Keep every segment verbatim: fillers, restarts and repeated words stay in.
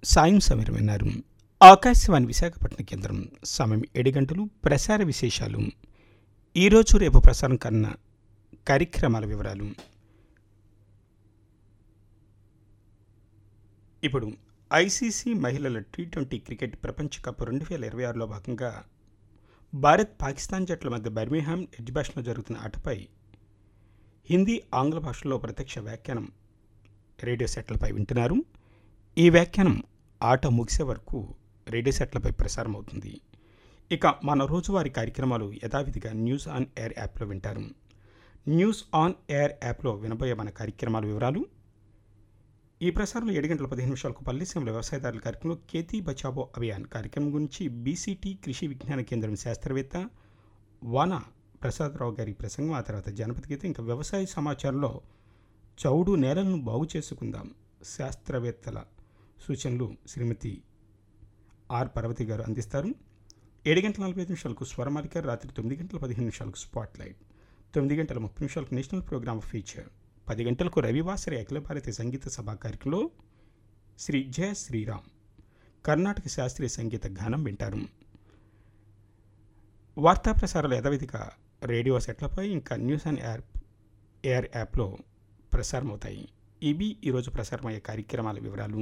సాయం సమయం విన్నారు. ఆకాశవాణి విశాఖపట్నం కేంద్రం. సమయం ఏడు గంటలు. ప్రసార విశేషాలు. ఈరోజు రేపు ప్రసారం కన్న కార్యక్రమాల వివరాలు. ఇప్పుడు ఐసీసీ మహిళల టీ ట్వంటీ క్రికెట్ ప్రపంచ కప్ రెండు వేల ఇరవై ఆరులో భాగంగా భారత్ పాకిస్తాన్ జట్ల మధ్య బర్మింగ్హామ్ ఎడ్జ్బాస్టన్లో జరుగుతున్న ఆటపై హిందీ ఆంగ్ల భాషల్లో ప్రత్యక్ష వ్యాఖ్యానం రేడియో సెట్లపై వింటున్నారు. ఈ వ్యాఖ్యానం ఆట ముగిసే వరకు రేడియో సెట్లపై ప్రసారం అవుతుంది. ఇక మన రోజువారీ కార్యక్రమాలు యథావిధిగా న్యూస్ ఆన్ ఎయిర్ యాప్లో వింటారు. న్యూస్ ఆన్ ఎయిర్ యాప్లో వినబోయే మన కార్యక్రమాల వివరాలు. ఈ ప్రసారంలో ఏడు గంటల పదిహేను నిమిషాలకు పల్లెసీమల వ్యవసాయదారుల కార్యక్రమంలో ఖేతీ బచావో అభియాన్ కార్యక్రమం గురించి బీసీటీ కృషి విజ్ఞాన కేంద్రం శాస్త్రవేత్త వానా ప్రసాదరావు గారి ప్రసంగం, ఆ తర్వాత జానపద గీతం, ఇంకా వ్యవసాయ సమాచారంలో చౌడు నేలలను బాగు చేసుకుందాం శాస్త్రవేత్తల సూచనలు శ్రీమతి ఆర్ పర్వతి గారు అందిస్తారు. ఏడు గంటల నలభై ఐదు నిమిషాలకు స్వరమాలిక, రాత్రి తొమ్మిది గంటల పదిహేను నిమిషాలకు స్పాట్ లైట్, తొమ్మిది గంటల ముప్పై నిమిషాలకు నేషనల్ ప్రోగ్రామ్ ఫీచర్, పది గంటలకు రవివాసరి అఖిల భారతీయ సంగీత సభా కార్యక్రమంలో శ్రీ జయ శ్రీరామ్ కర్ణాటక శాస్త్రీయ సంగీత గానం వింటారు. వార్తా ప్రసారాలు యథావిధిగా రేడియో సెట్లపై ఇంకా న్యూస్ అండ్ యాప్ ఎయిర్ యాప్లో ప్రసారమవుతాయి. ఇవి ఈరోజు ప్రసారమయ్యే కార్యక్రమాల వివరాలు.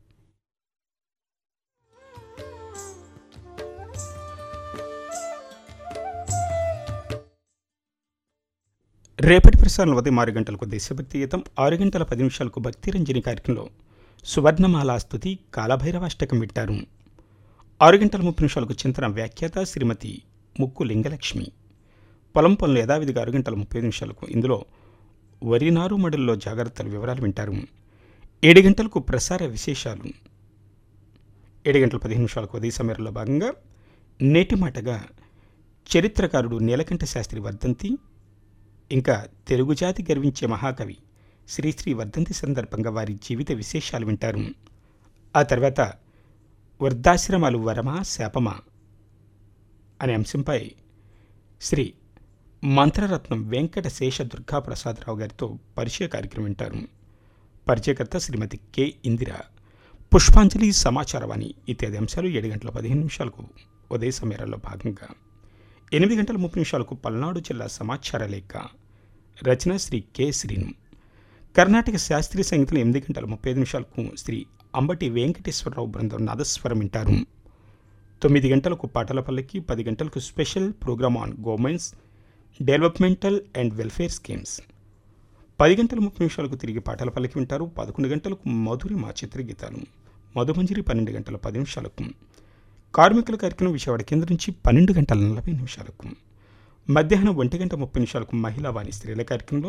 రేపటి ప్రసారంలో ఉదయం ఆరు గంటలకు దేశభక్తి గీతం, ఆరు గంటల పది నిమిషాలకు భక్తిరంజని కార్యక్రమంలో సువర్ణమాలా స్తుతి కాలభైరవాష్టకం వింటారు. ఆరు గంటల ముప్పై నిమిషాలకు చింతన వ్యాఖ్యాత శ్రీమతి ముక్కు లింగలక్ష్మి. పొలం పనులు యథావిధిగా ఆరు గంటల ముప్పై నిమిషాలకు ఇందులో వరి నారు మడుల్లో జాగ్రత్తల వివరాలు వింటారు. ఏడు గంటలకు ప్రసార విశేషాలు. ఏడు గంటల పదిహేను నిమిషాలకు ఉదయ సమయంలో భాగంగా నేటి మాటగా చరిత్రకారుడు నీలకంఠ శాస్త్రి వర్ధంతి, ఇంకా తెలుగు జాతి గర్వించే మహాకవి శ్రీశ్రీ వర్ధంతి సందర్భంగా వారి జీవిత విశేషాలు వింటారు. ఆ తర్వాత వృద్ధాశ్రమాలు వరమా శాపమా అనే అంశంపై శ్రీ మంత్రరత్నం వెంకట శేష దుర్గా ప్రసాదరావు గారితో పరిచయ కార్యక్రమం వింటారు. పరిచయకర్త శ్రీమతి కె ఇందిర. పుష్పాంజలి, సమాచారవాణి ఇత్యాది అంశాలు ఏడు గంటల పదిహేను నిమిషాలకు ఉదయ సమయాల్లో భాగంగా. ఎనిమిది గంటల ముప్పై నిమిషాలకు పల్నాడు జిల్లా సమాచార లేఖ, రచన శ్రీ కె శ్రీను. కర్ణాటక శాస్త్రీయ సంగీతం ఎనిమిది గంటల ముప్పై ఐదు నిమిషాలకు శ్రీ అంబటి వెంకటేశ్వరరావు బృందం నాదస్వరం వింటారు. తొమ్మిది గంటలకు పాటల పల్లకి, పది గంటలకు special programme on governments developmental and welfare schemes, పది గంటల ముప్పై నిమిషాలకు తిరిగి పాటల పల్లకి వింటారు. పదకొండు గంటలకు మధురిమ చిత్రగీతాలు, మధుమంజరి పన్నెండు గంటల పది నిమిషాలకు కార్మికుల కార్యక్రమం విజయవాడ కేంద్రం నుంచి పన్నెండు గంటల నలభై నిమిషాలకు, మధ్యాహ్నం ఒంటి గంట ముప్పై నిమిషాలకు మహిళా వాణి స్త్రీల కార్యక్రమంలో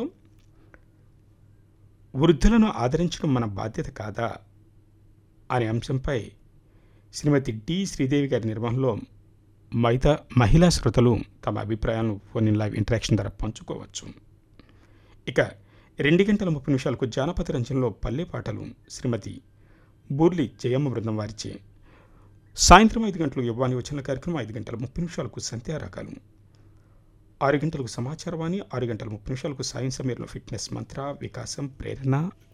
వృద్ధులను ఆదరించడం మన బాధ్యత కాదా అనే అంశంపై శ్రీమతి డి శ్రీదేవి గారి నిర్వహణలో మైదా మహిళా శ్రోతలు తమ అభిప్రాయాలను ఫోన్ ఇన్ లైవ్ ఇంటరాక్షన్ ద్వారా పంచుకోవచ్చు. ఇక రెండు గంటల ముప్పై నిమిషాలకు జానపద రంజన్లో పల్లె పాటలు శ్రీమతి బూర్లి జయమ్మ బృందం వారిచే. సాయంత్రం ఐదు గంటలు యువ్వాని వచ్చిన కార్యక్రమం, ఐదు గంటల ముప్పై నిమిషాలకు సంధ్యారాగాలు, ఆరు గంటలకు సమాచారవాణి, ఆరు గంటల ముప్పై నిమిషాలకు సాయం సమయంలో ఫిట్నెస్ మంత్ర, వికాసం, ప్రేరణ,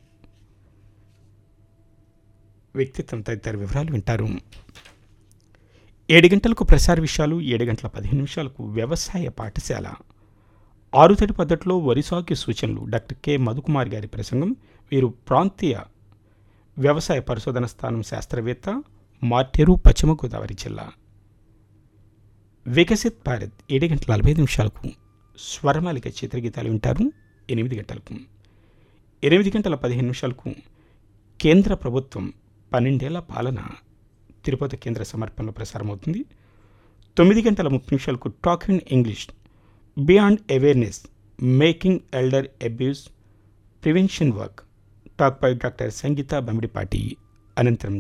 వ్యక్తిత్వం తదితర వివరాలు వింటారు. ఏడు గంటలకు ప్రసార విషయాలు, ఏడు గంటల పదిహేను నిమిషాలకు వ్యవసాయ పాఠశాల, ఆరుతడి పద్ధతిలో వరి సాగు సూచనలు డాక్టర్ కె మధుకుమార్ గారి ప్రసంగం. వీరు ప్రాంతీయ వ్యవసాయ పరిశోధన స్థానం శాస్త్రవేత్త, మార్టేరు, పశ్చిమ గోదావరి జిల్లా. వికసిత్ భారత్ ఏడు గంటల నలభై ఐదు నిమిషాలకు స్వరమాలిక చిత్రగీతాలు వింటారు. ఎనిమిది గంటలకు ఎనిమిది గంటల పదిహేను నిమిషాలకు కేంద్ర ప్రభుత్వం పన్నెండేళ్ల పాలన తిరుపతి కేంద్ర సమర్పణలో ప్రసారమవుతుంది. తొమ్మిది గంటల ముప్పై నిమిషాలకు talk in English, beyond awareness making elder abuse prevention work, talk by doctor సంగీత బమిడిపాటి. అనంతరం